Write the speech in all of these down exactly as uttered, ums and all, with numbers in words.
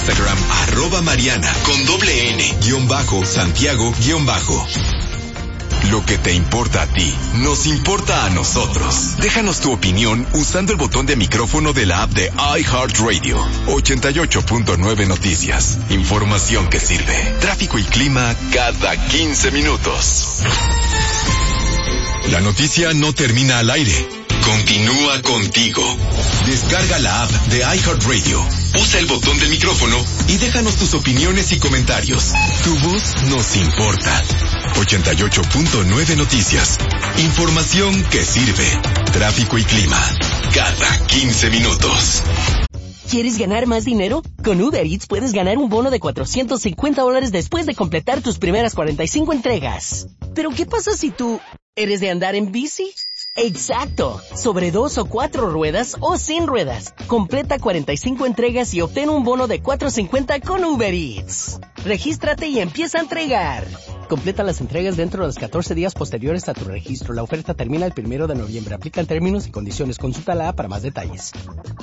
Instagram, arroba Mariana, con doble N, guión bajo, Santiago, guión bajo. Lo que te importa a ti, nos importa a nosotros. Déjanos tu opinión usando el botón de micrófono de la app de iHeartRadio. ochenta y ocho punto nueve Noticias. Información que sirve. Tráfico y clima cada quince minutos. La noticia no termina al aire. Continúa contigo. Descarga la app de iHeartRadio. Usa el botón del micrófono y déjanos tus opiniones y comentarios. Tu voz nos importa. ochenta y ocho punto nueve Noticias. Información que sirve. Tráfico y clima. Cada quince minutos. ¿Quieres ganar más dinero? Con Uber Eats puedes ganar un bono de cuatrocientos cincuenta dólares después de completar tus primeras cuarenta y cinco entregas. ¿Pero qué pasa si tú eres de andar en bici? Exacto, sobre dos o cuatro ruedas o sin ruedas. Completa cuarenta y cinco entregas y obtén un bono de cuatrocientos cincuenta con Uber Eats. Regístrate y empieza a entregar. Completa las entregas dentro de los catorce días posteriores a tu registro. La oferta termina el primero de noviembre. Aplican términos y condiciones. Consulta la app para más detalles.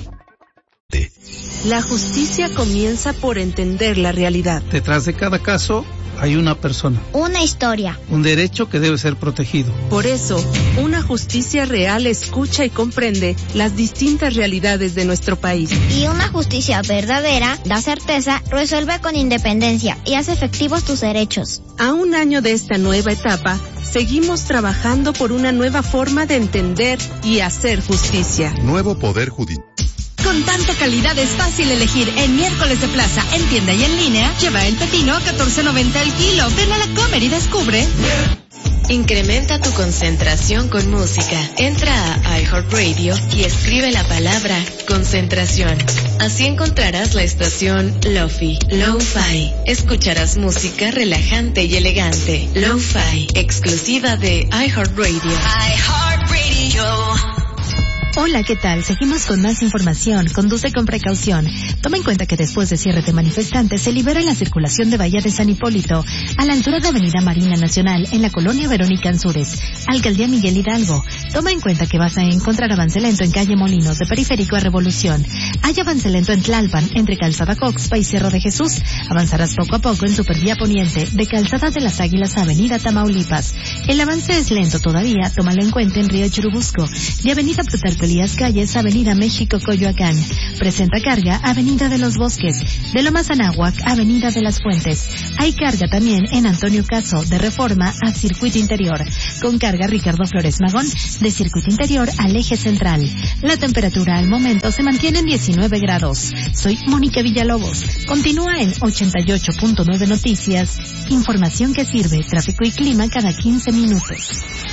La justicia comienza por entender la realidad. Detrás de cada caso hay una persona. Una historia. Un derecho que debe ser protegido. Por eso, una justicia real escucha y comprende las distintas realidades de nuestro país. Y una justicia verdadera da certeza, resuelve con independencia y hace efectivos tus derechos. A un año de esta nueva etapa, seguimos trabajando por una nueva forma de entender y hacer justicia. Nuevo Poder Judicial. Con tanta calidad es fácil elegir. En Miércoles de Plaza, en tienda y en línea, lleva el pepino a catorce noventa el kilo. Ven a la Comer y descubre. Incrementa tu concentración con música. Entra a iHeartRadio y escribe la palabra concentración. Así encontrarás la estación Lo-Fi, Lo-Fi. Escucharás música relajante y elegante. Lo-Fi, exclusiva de iHeartRadio. iHeartRadio. Hola, ¿qué tal? Seguimos con más información. Conduce con precaución. Toma en cuenta que después de cierre de manifestantes se libera la circulación de Bahía de San Hipólito a la altura de Avenida Marina Nacional en la colonia Verónica Ansúrez, Alcaldía Miguel Hidalgo. Toma en cuenta que vas a encontrar avance lento en calle Molinos de Periférico a Revolución. Hay avance lento en Tlalpan entre Calzada Coxpa y Cerro de Jesús. Avanzarás poco a poco en Supervía Poniente de Calzada de las Águilas a Avenida Tamaulipas. El avance es lento todavía, tómalo en cuenta en Río Churubusco de Avenida Plutarco Elías Calles, Avenida México, Coyoacán. Presenta carga, Avenida de los Bosques. De Lomas Anáhuac, Avenida de las Fuentes. Hay carga también en Antonio Caso, de Reforma a Circuito Interior. Con carga Ricardo Flores Magón, de Circuito Interior al Eje Central. La temperatura al momento se mantiene en diecinueve grados. Soy Mónica Villalobos. Continúa en ochenta y ocho punto nueve Noticias. Información que sirve, tráfico y clima cada quince minutos.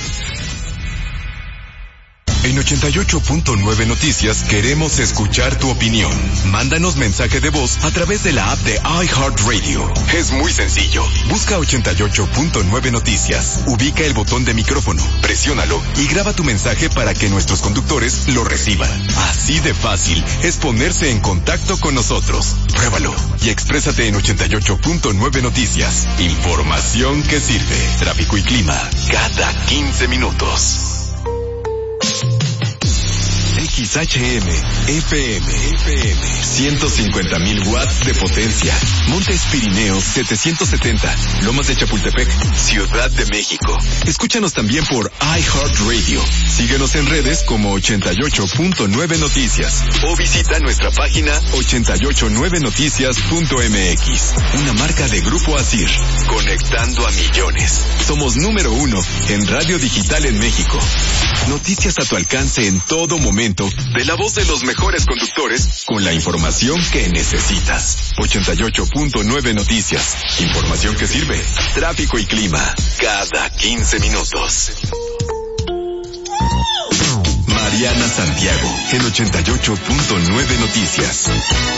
En ochenta y ocho punto nueve Noticias queremos escuchar tu opinión. Mándanos mensaje de voz a través de la app de iHeartRadio. Es muy sencillo. Busca ochenta y ocho punto nueve Noticias. Ubica el botón de micrófono, presiónalo y graba tu mensaje para que nuestros conductores lo reciban. Así de fácil es ponerse en contacto con nosotros. Pruébalo y exprésate en ochenta y ocho punto nueve Noticias. Información que sirve. Tráfico y clima cada quince minutos. X H M, F M, F M, ciento cincuenta mil watts de potencia. Montes Pirineos setecientos setenta, Lomas de Chapultepec, Ciudad de México. Escúchanos también por iHeartRadio. Síguenos en redes como ochenta y ocho punto nueve Noticias o visita nuestra página ochenta y ocho nueve noticias punto m x. Una marca de Grupo Asir, conectando a millones. Somos número uno en radio digital en México. Noticias a tu alcance en todo momento, de la voz de los mejores conductores, con la información que necesitas. ochenta y ocho punto nueve Noticias. Información que sirve. Tráfico y clima. Cada quince minutos. Mariana Santiago, en ochenta y ocho punto nueve Noticias.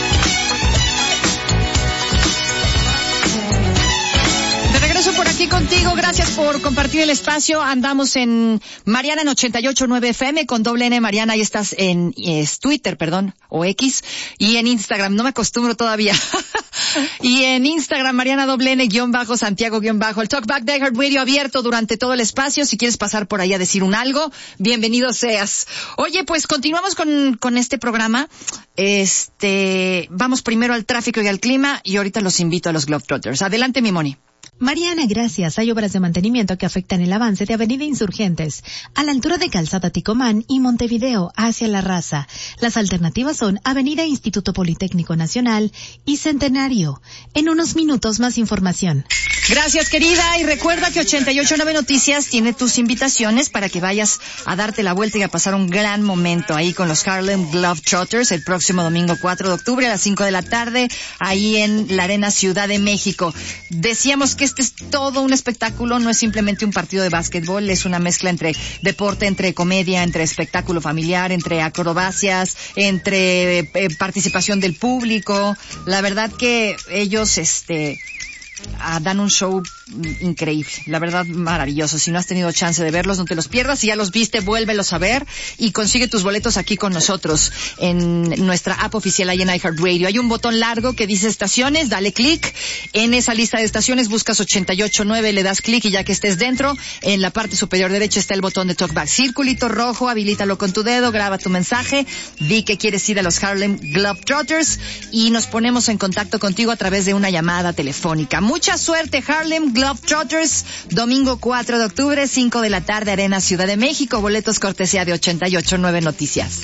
Por aquí contigo, gracias por compartir el espacio. Andamos en Mariana en ochenta y ocho punto nueve F M con doble N Mariana. Ahí estás en es Twitter, perdón, o X, y en Instagram. No me acostumbro todavía Y en Instagram, Mariana doble N guión bajo, Santiago guión bajo. El Talkback de iHeartRadio abierto durante todo el espacio. Si quieres pasar por ahí a decir un algo, bienvenido seas. Oye, pues continuamos con, con este programa. Este, vamos primero al tráfico y al clima y ahorita los invito a los Globetrotters. Adelante, mi Moni. Mariana, gracias. Hay obras de mantenimiento que afectan el avance de Avenida Insurgentes, a la altura de Calzada Ticomán y Montevideo, hacia La Raza. Las alternativas son Avenida Instituto Politécnico Nacional y Centenario. En unos minutos más información. Gracias, querida. Y recuerda que ochenta y ocho punto nueve Noticias tiene tus invitaciones para que vayas a darte la vuelta y a pasar un gran momento ahí con los Harlem Globetrotters el próximo domingo cuatro de octubre a las cinco de la tarde, ahí en la Arena Ciudad de México. Decíamos que este es todo un espectáculo, no es simplemente un partido de básquetbol, es una mezcla entre deporte, entre comedia, entre espectáculo familiar, entre acrobacias, entre eh, participación del público. La verdad que ellos, este... Ah, dan un show increíble, la verdad maravilloso. Si no has tenido chance de verlos, no te los pierdas. Si ya los viste, vuélvelos a ver y consigue tus boletos aquí con nosotros en nuestra app oficial ahí en iHeartRadio. Hay un botón largo que dice estaciones, dale clic. En esa lista de estaciones buscas ochenta y ocho punto nueve, le das clic y ya que estés dentro, en la parte superior derecha está el botón de Talkback. Circulito rojo, habilítalo con tu dedo, graba tu mensaje, di que quieres ir a los Harlem Globetrotters y nos ponemos en contacto contigo a través de una llamada telefónica. Mucha suerte, Harlem Globetrotters, domingo cuatro de octubre, cinco de la tarde, Arena Ciudad de México. Boletos cortesía de ochenta y ocho punto nueve Noticias.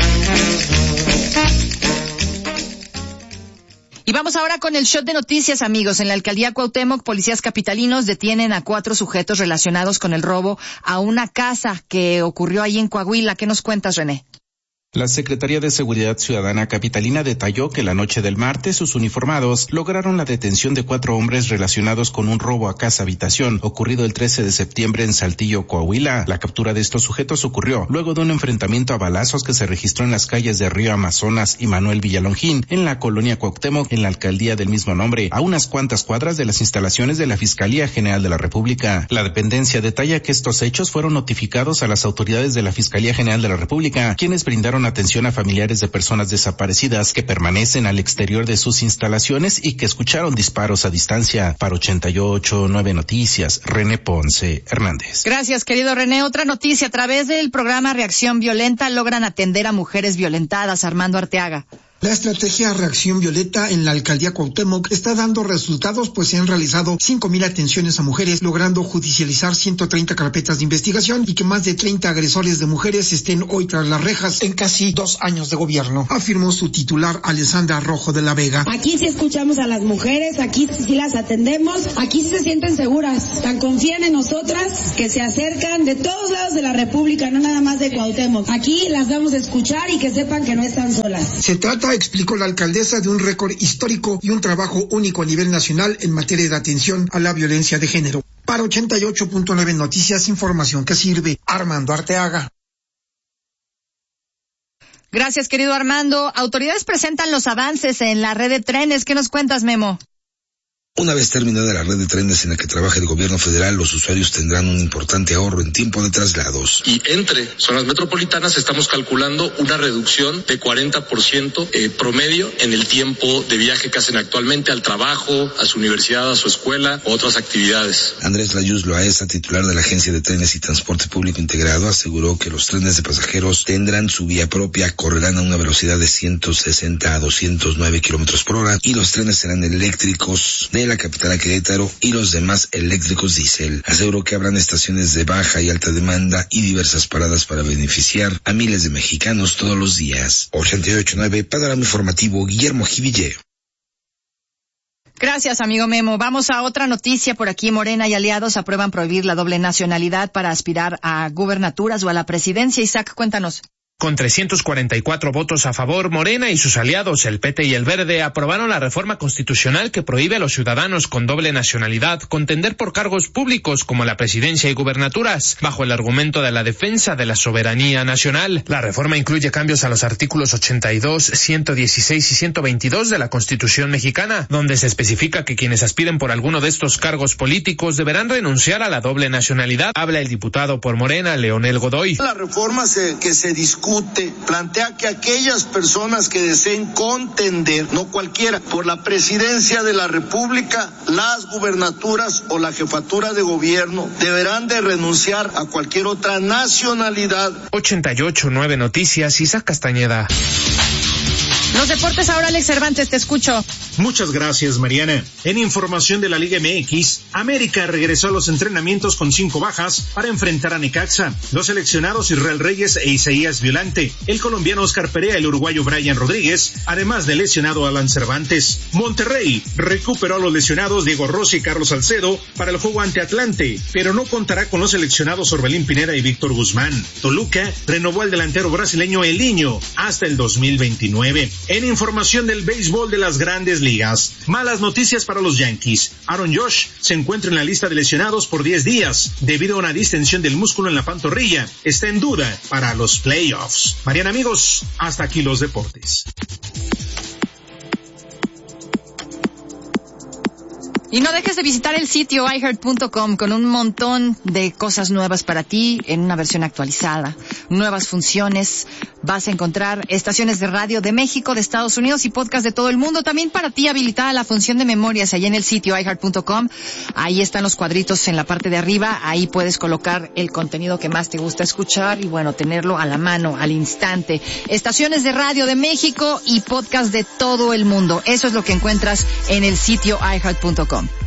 Y vamos ahora con el shot de noticias, amigos. En la alcaldía Cuauhtémoc, policías capitalinos detienen a cuatro sujetos relacionados con el robo a una casa que ocurrió ahí en Coahuila. ¿Qué nos cuentas, René? La Secretaría de Seguridad Ciudadana capitalina detalló que la noche del martes sus uniformados lograron la detención de cuatro hombres relacionados con un robo a casa-habitación ocurrido el trece de septiembre en Saltillo, Coahuila. La captura de estos sujetos ocurrió luego de un enfrentamiento a balazos que se registró en las calles de Río Amazonas y Manuel Villalongín, en la colonia Cuauhtémoc, en la alcaldía del mismo nombre, a unas cuantas cuadras de las instalaciones de la Fiscalía General de la República. La dependencia detalla que estos hechos fueron notificados a las autoridades de la Fiscalía General de la República, quienes brindaron atención a familiares de personas desaparecidas que permanecen al exterior de sus instalaciones y que escucharon disparos a distancia. Para ochenta y ocho punto nueve Noticias, René Ponce Hernández. Gracias, querido René. Otra noticia, a través del programa Reacción Violenta logran atender a mujeres violentadas. Armando Arteaga. La estrategia Reacción Violeta en la alcaldía Cuauhtémoc está dando resultados, pues se han realizado cinco mil atenciones a mujeres, logrando judicializar ciento treinta carpetas de investigación y que más de treinta agresores de mujeres estén hoy tras las rejas en casi dos años de gobierno, afirmó su titular Alessandra Rojo de la Vega. Aquí sí escuchamos a las mujeres, aquí sí las atendemos, aquí sí se sienten seguras, tan confían en nosotras que se acercan de todos lados de la República, no nada más de Cuauhtémoc. Aquí las vamos a escuchar y que sepan que no están solas. Se trata, explicó la alcaldesa, de un récord histórico y un trabajo único a nivel nacional en materia de atención a la violencia de género. Para ochenta y ocho punto nueve Noticias, información que sirve. Armando Arteaga. Gracias, querido Armando. Autoridades presentan los avances en la red de trenes. ¿Qué nos cuentas, Memo? Una vez terminada la red de trenes en la que trabaja el gobierno federal, los usuarios tendrán un importante ahorro en tiempo de traslados. Y entre zonas metropolitanas estamos calculando una reducción de cuarenta por ciento eh, promedio en el tiempo de viaje que hacen actualmente al trabajo, a su universidad, a su escuela u otras actividades. Andrés Layuz Loaesa, titular de la Agencia de Trenes y Transporte Público Integrado, aseguró que los trenes de pasajeros tendrán su vía propia, correrán a una velocidad de ciento sesenta a doscientos nueve kilómetros por hora y los trenes serán eléctricos de la capital a Querétaro y los demás eléctricos diésel. Aseguró que habrán estaciones de baja y alta demanda y diversas paradas para beneficiar a miles de mexicanos todos los días. ochenta y ocho punto nueve, Panorama Informativo, Guillermo Jiville. Gracias, amigo Memo. Vamos a otra noticia. Por aquí, Morena y aliados aprueban prohibir la doble nacionalidad para aspirar a gubernaturas o a la presidencia. Isaac, cuéntanos. Con trescientos cuarenta y cuatro votos a favor, Morena y sus aliados, el P T y el Verde, aprobaron la reforma constitucional que prohíbe a los ciudadanos con doble nacionalidad contender por cargos públicos como la presidencia y gubernaturas, bajo el argumento de la defensa de la soberanía nacional. La reforma incluye cambios a los artículos ochenta y dos, ciento dieciséis y ciento veintidós de la Constitución mexicana, donde se especifica que quienes aspiren por alguno de estos cargos políticos deberán renunciar a la doble nacionalidad. Habla el diputado por Morena, Leonel Godoy. La reforma se, que se discute discute, plantea que aquellas personas que deseen contender, no cualquiera, por la presidencia de la República, las gubernaturas o la jefatura de gobierno deberán de renunciar a cualquier otra nacionalidad. ochenta y ocho punto nueve Noticias, Isaac Castañeda. Los deportes ahora, Alex Cervantes, te escucho. Muchas gracias, Mariana. En información de la Liga M X, América regresó a los entrenamientos con cinco bajas para enfrentar a Necaxa. Los seleccionados Israel Reyes e Isaías Violante, el colombiano Oscar Perea, el uruguayo Brian Rodríguez, además del lesionado Alan Cervantes. Monterrey recuperó a los lesionados Diego Rossi y Carlos Salcedo para el juego ante Atlante, pero no contará con los seleccionados Orbelín Pineda y Víctor Guzmán. Toluca renovó al delantero brasileño Eliño hasta el dos mil veintinueve. En información del béisbol de las Grandes Ligas, malas noticias para los Yankees. Aaron Josh se encuentra en la lista de lesionados por diez días debido a una distensión del músculo en la pantorrilla. Está en duda para los playoffs. Mariana, amigos, hasta aquí los deportes. Y no dejes de visitar el sitio i heart punto com con un montón de cosas nuevas para ti en una versión actualizada, nuevas funciones. Vas a encontrar estaciones de radio de México, de Estados Unidos y podcast de todo el mundo. También para ti habilitada la función de memorias allá en el sitio i heart punto com. Ahí están los cuadritos en la parte de arriba. Ahí puedes colocar el contenido que más te gusta escuchar y, bueno, tenerlo a la mano, al instante. Estaciones de radio de México y podcast de todo el mundo. Eso es lo que encuentras en el sitio i heart punto com.